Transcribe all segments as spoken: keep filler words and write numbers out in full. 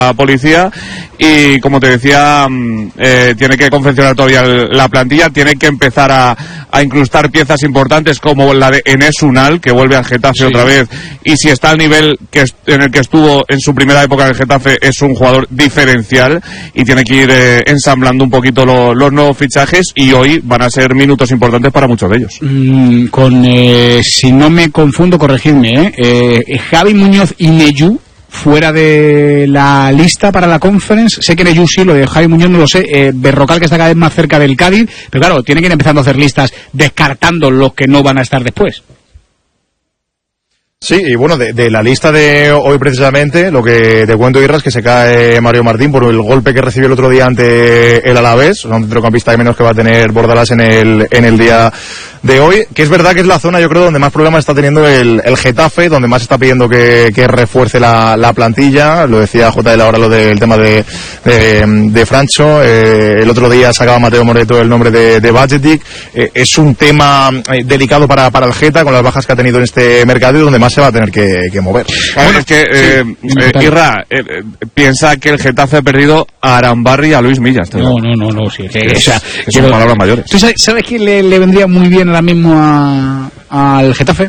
la policía y, como te decía, eh, tiene que confeccionar todavía la plantilla, tiene que empezar a, a incrustar piezas importantes como la de Enes Unal, que vuelve al Getafe sí. otra vez, y si está al nivel que en el que estuvo en su primera época en el Getafe, es un jugador diferencial y tiene que ir eh, ensamblando un poquito lo, los nuevos fichajes, y hoy van a ser minutos importantes para muchos de ellos. Mm, con, eh, si no me confundo, corregidme, ¿eh? Eh, Javi Muñoz y Neyu fuera de la lista para la Conference. Sé que Neyu sí, lo de Javi Muñoz no lo sé. eh, Berrocal, que está cada vez más cerca del Cádiz, pero claro, tiene que ir empezando a hacer listas descartando los que no van a estar después. Sí, y bueno, de, de la lista de hoy precisamente, lo que te cuento, Irra, es que se cae Mario Martín por el golpe que recibió el otro día ante el Alavés, un centrocampista de menos que va a tener Bordalás en el, en el día de hoy, que es verdad que es la zona, yo creo, donde más problemas está teniendo el, el Getafe, donde más está pidiendo que, que refuerce la, la plantilla. Lo decía J L ahora, lo del tema de, de, de Francho, eh, el otro día sacaba Mateo Moreto el nombre de, de Bajetic. Eh, es un tema eh, delicado para, para el Geta, con las bajas que ha tenido en este mercado y donde más se va a tener que, que mover. Bueno, es que, eh, sí, eh, Irra, eh, eh, piensa que el Getafe ha perdido a Arambarri y a Luis Millas. No, no, no, no, sí. Es, o sea, es son palabras mayores. ¿Tú sabes, sabes quién le, le vendría muy bien ahora mismo a, al Getafe?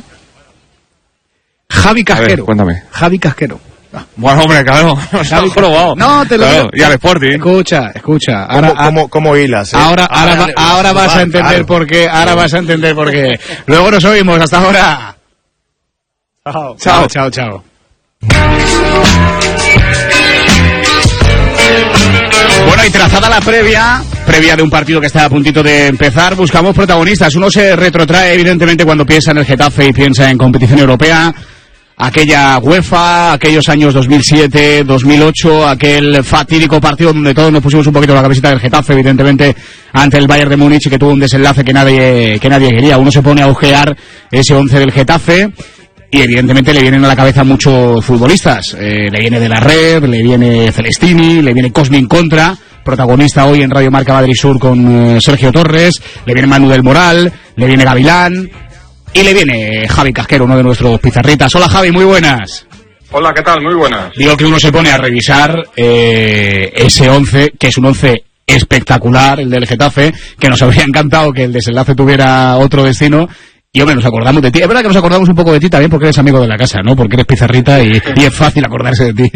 Javi Casquero. Ver, cuéntame. Javi Casquero. Ah, bueno, hombre, claro. Javi probado. No, te lo claro, digo. Y al Sporting. Escucha, escucha. Ahora, ¿Cómo, cómo, cómo hilas? Eh? Ahora, ahora, ahora, ahora vas a entender claro. por qué. Ahora vas a entender por qué. Luego nos oímos. Hasta ahora. Chao, chao, chao, chao. Bueno, y trazada la previa, previa de un partido que está a puntito de empezar, buscamos protagonistas. Uno se retrotrae, evidentemente, cuando piensa en el Getafe y piensa en competición europea. Aquella UEFA, aquellos años dos mil siete, dos mil ocho, aquel fatídico partido donde todos nos pusimos un poquito la camiseta del Getafe, evidentemente, ante el Bayern de Múnich, y que tuvo un desenlace que nadie, que nadie quería. Uno se pone a ojear ese once del Getafe y evidentemente le vienen a la cabeza muchos futbolistas. Eh, le viene De la Red, le viene Celestini, le viene Cosmin Contra, protagonista hoy en Radio Marca Madrid Sur con eh, Sergio Torres, le viene Manu del Moral, le viene Gavilán y le viene Javi Casquero, uno de nuestros pizarritas. Hola Javi, muy buenas. Hola, ¿qué tal? Muy buenas. Digo que uno se pone a revisar eh, ese once, que es un once espectacular, el del Getafe, que nos habría encantado que el desenlace tuviera otro destino. Y hombre, nos acordamos de ti. Es verdad que nos acordamos un poco de ti también porque eres amigo de la casa, ¿no? Porque eres pizarrita y, y es fácil acordarse de ti.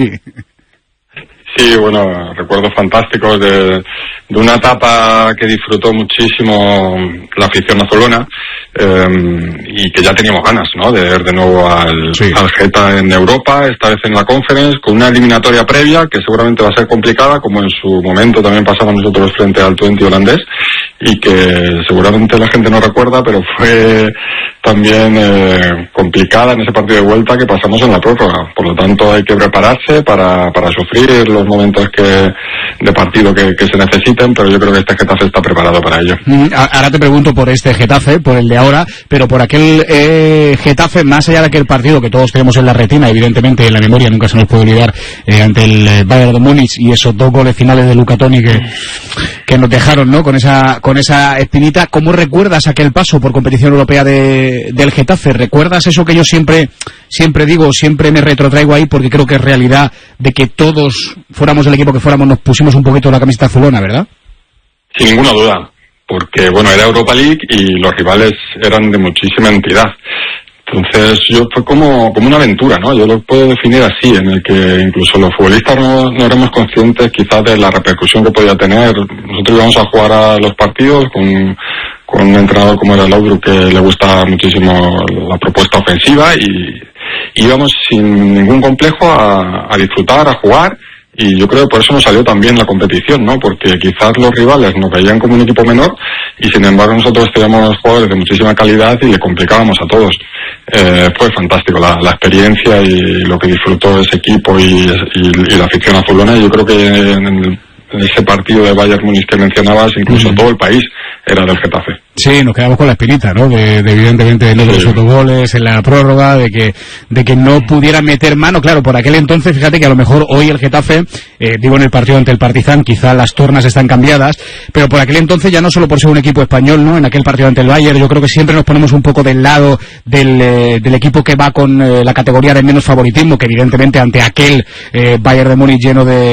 Sí, bueno, recuerdos fantásticos de, de una etapa que disfrutó muchísimo la afición azulona, eh, y que ya teníamos ganas, ¿no?, de ver de nuevo al, sí. al Geta en Europa, esta vez en la Conference, con una eliminatoria previa que seguramente va a ser complicada, como en su momento también pasamos nosotros frente al Twente holandés, y que seguramente la gente no recuerda, pero fue también eh, complicada en ese partido de vuelta que pasamos en la prórroga. Por lo tanto, hay que prepararse para, para sufrir los momentos que de partido que, que se necesiten, pero yo creo que este Getafe está preparado para ello. Ahora te pregunto por este Getafe, por el de ahora, pero por aquel eh, Getafe, más allá de aquel partido que todos tenemos en la retina, evidentemente en la memoria, nunca se nos puede olvidar, eh, ante el eh, Bayern de Múnich, y esos dos goles finales de Luca Toni que, que nos dejaron, ¿no?, con esa con esa espinita. ¿Cómo recuerdas aquel paso por competición europea de, del Getafe? ¿Recuerdas eso que yo siempre siempre digo, siempre me retrotraigo ahí, porque creo que es realidad, de que todos, fuéramos el equipo que fuéramos, nos pusimos un poquito la camiseta azulona, ¿verdad? Sin ninguna duda, porque bueno, era Europa League y los rivales eran de muchísima entidad. Entonces yo fue como como una aventura, ¿no? Yo lo puedo definir así, en el que incluso los futbolistas no, no éramos conscientes quizás de la repercusión que podía tener. Nosotros íbamos a jugar a los partidos con, con un entrenador como era Laudrup, que le gusta muchísimo la propuesta ofensiva, y íbamos sin ningún complejo a, a disfrutar, a jugar. Y yo creo que por eso nos salió también la competición, ¿no? Porque quizás los rivales nos veían como un equipo menor y sin embargo nosotros teníamos jugadores de muchísima calidad y le complicábamos a todos. Eh, fue fantástico la, la experiencia y lo que disfrutó ese equipo y, y, y la afición azulona. Yo creo que en, el, en ese partido de Bayern Múnich que mencionabas, incluso mm. todo el país era del Getafe. Sí, nos quedamos con la espinita, ¿no? De, de evidentemente, de los autogoles en la prórroga, de que de que no pudieran meter mano. Claro, por aquel entonces, fíjate que a lo mejor hoy el Getafe, eh, digo en el partido ante el Partizan, quizá las tornas están cambiadas, pero por aquel entonces, ya no solo por ser un equipo español, ¿no? En aquel partido ante el Bayern, yo creo que siempre nos ponemos un poco del lado del, eh, del equipo que va con eh, la categoría de menos favoritismo, que evidentemente ante aquel eh, Bayern de Múnich lleno de